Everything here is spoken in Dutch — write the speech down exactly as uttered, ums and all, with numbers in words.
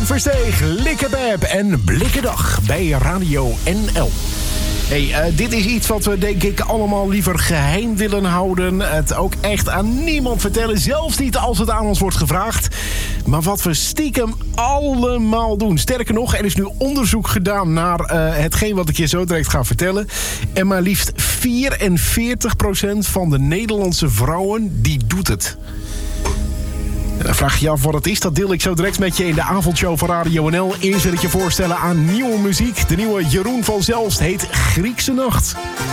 Versteeg, Likkebeb en Blikkendag bij Radio N L. Hey, uh, dit is iets wat we denk ik allemaal liever geheim willen houden. Het ook echt aan niemand vertellen, zelfs niet als het aan ons wordt gevraagd. Maar wat we stiekem allemaal doen. Sterker nog, er is nu onderzoek gedaan naar uh, hetgeen wat ik je zo direct ga vertellen. En maar liefst vierenveertig procent van de Nederlandse vrouwen die doet het. Dan vraag je je af wat het is. Dat deel ik zo direct met je in de avondshow van Radio N L. Eerst wil ik je voorstellen aan nieuwe muziek. De nieuwe Jeroen van Zelst heet Griekse Nacht.